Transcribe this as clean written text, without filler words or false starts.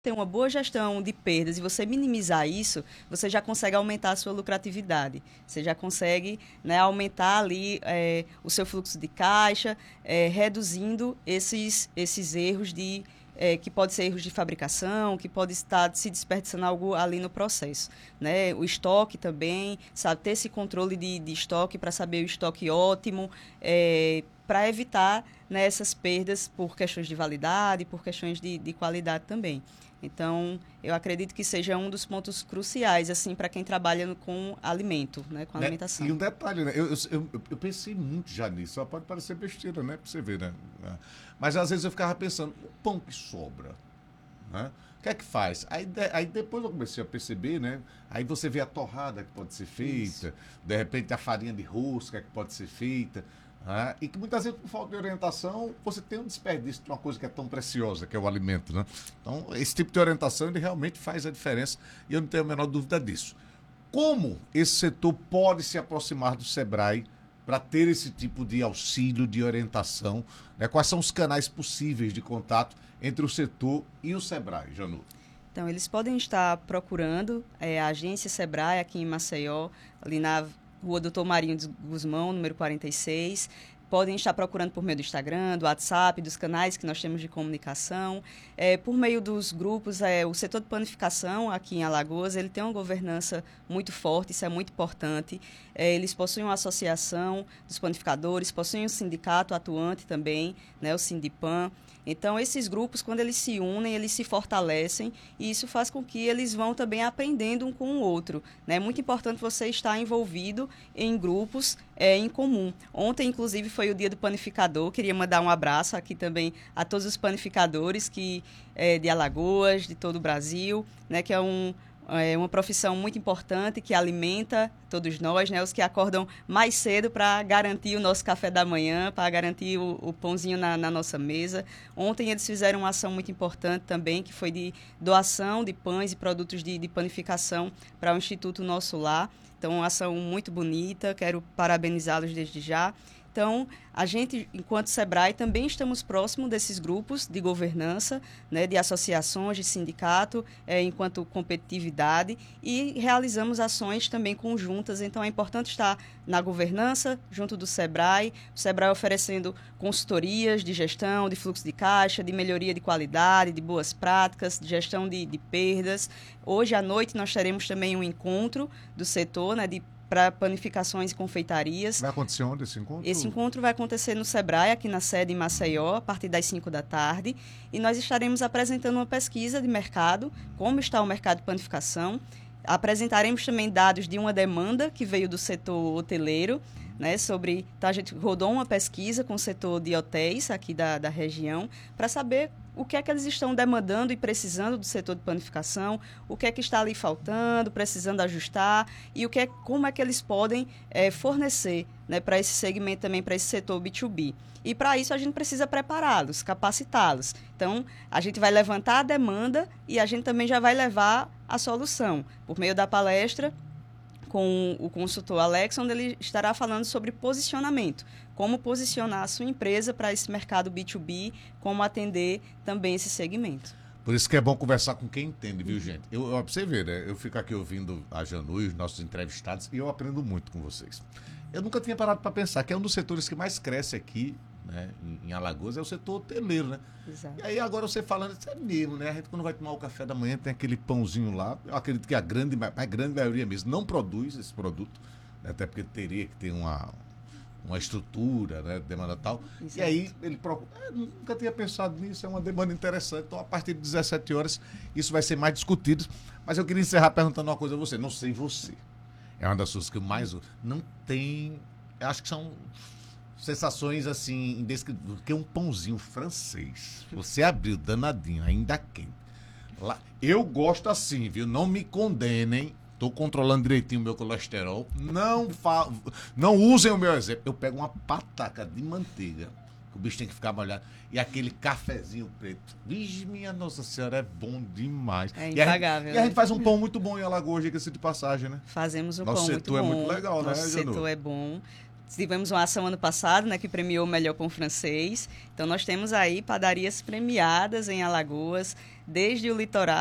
ter uma boa gestão de perdas e você minimizar isso, você já consegue aumentar a sua lucratividade. Você já consegue, né, aumentar ali o seu fluxo de caixa, reduzindo esses erros que pode ser erros de fabricação, que pode estar se desperdiçando algo ali no processo. Né? O estoque também, sabe, ter esse controle de estoque para saber o estoque ótimo, para evitar, né, essas perdas por questões de validade, por questões de qualidade também. Então, eu acredito que seja um dos pontos cruciais, assim, para quem trabalha com alimento, né, com Né? alimentação. E um detalhe, né? Eu pensei muito já nisso, só pode parecer besteira, né? Pra você ver, né? Mas às vezes eu ficava pensando, o pão que sobra, né? O que é que faz? Aí depois eu comecei a perceber, né? Aí você vê a torrada que pode ser feita, Isso. de repente a farinha de rosca que pode ser feita, né? E que muitas vezes, por falta de orientação, você tem um desperdício de uma coisa que é tão preciosa, que é o alimento, né? Então, esse tipo de orientação, ele realmente faz a diferença e eu não tenho a menor dúvida disso. Como esse setor pode se aproximar do Sebrae para ter esse tipo de auxílio, de orientação? Né? Quais são os canais possíveis de contato entre o setor e o Sebrae, Janu? Então, eles podem estar procurando a agência Sebrae aqui em Maceió, ali na Rua Doutor Marinho de Guzmão, número 46. Podem estar procurando por meio do Instagram, do WhatsApp, dos canais que nós temos de comunicação. Por meio dos grupos, o setor de panificação aqui em Alagoas, ele tem uma governança muito forte, isso é muito importante. Eles possuem uma associação dos panificadores, possuem um sindicato atuante também, né, o Sindipan. Então, esses grupos, quando eles se unem, eles se fortalecem e isso faz com que eles vão também aprendendo um com o outro. Né? É muito importante você estar envolvido em grupos em comum. Ontem, inclusive, foi o dia do panificador. Queria mandar um abraço aqui também a todos os panificadores de Alagoas, de todo o Brasil, né? Que é uma profissão muito importante que alimenta todos nós, né? Os que acordam mais cedo para garantir o nosso café da manhã, para garantir o pãozinho na nossa mesa. Ontem eles fizeram uma ação muito importante também, que foi de doação de pães e produtos de panificação para o Instituto Nosso Lar. Então, uma ação muito bonita, quero parabenizá-los desde já. Então, a gente, enquanto Sebrae, também estamos próximos desses grupos de governança, né, de associações, de sindicato, enquanto competitividade, e realizamos ações também conjuntas. Então, é importante estar na governança, junto do Sebrae, o Sebrae oferecendo consultorias de gestão, de fluxo de caixa, de melhoria de qualidade, de boas práticas, de gestão de perdas. Hoje à noite nós teremos também um encontro do setor, né, para panificações e confeitarias. Vai acontecer onde esse encontro? Esse encontro vai acontecer no Sebrae, aqui na sede em Maceió, a partir das 5 da tarde. E nós estaremos apresentando uma pesquisa de mercado, como está o mercado de panificação. Apresentaremos também dados de uma demanda que veio do setor hoteleiro, né, então a gente rodou uma pesquisa com o setor de hotéis aqui da região para saber o que é que eles estão demandando e precisando do setor de panificação, o que é que está ali faltando, precisando ajustar e como é que eles podem fornecer, né, para esse segmento também, para esse setor B2B. E para isso a gente precisa prepará-los, capacitá-los. Então, a gente vai levantar a demanda e a gente também já vai levar a solução por meio da palestra com o consultor Alex, onde ele estará falando sobre posicionamento, como posicionar a sua empresa para esse mercado B2B, como atender também esse segmento. Por isso que é bom conversar com quem entende, viu, gente? Pra você ver, né? Eu fico aqui ouvindo a Janu e os nossos entrevistados e eu aprendo muito com vocês. Eu nunca tinha parado para pensar que é um dos setores que mais cresce aqui, né, em Alagoas, é o setor hoteleiro, né? Exato. E aí agora você falando, isso é mesmo, né? A gente quando vai tomar o café da manhã tem aquele pãozinho lá. Eu acredito que a grande maioria mesmo não produz esse produto, né? Até porque teria que ter uma estrutura, né, demanda tal. Exato. E aí ele procura. Nunca tinha pensado nisso, é uma demanda interessante. Então, a partir de 17 horas, isso vai ser mais discutido. Mas eu queria encerrar perguntando uma coisa a você. Não sei você. É uma das coisas que eu mais. Não tem. Eu acho que são sensações assim, indescritíveis. Porque um pãozinho francês. Você abriu danadinho, ainda quente. Lá, eu gosto assim, viu? Não me condenem. Estou controlando direitinho o meu colesterol. Não usem o meu exemplo. Eu pego uma pataca de manteiga, que o bicho tem que ficar molhado, e aquele cafezinho preto. Vixe, minha Nossa Senhora, é bom demais. É impagável. E a gente fase um pão muito bom em Alagoas, diga-se de passagem, né? Fazemos um Nosso pão muito bom. setor é muito legal, né, Nosso Janu? setor é bom. tivemos uma ação ano passado, né, que premiou o melhor pão francês. Então, nós temos aí padarias premiadas em Alagoas, desde o litoral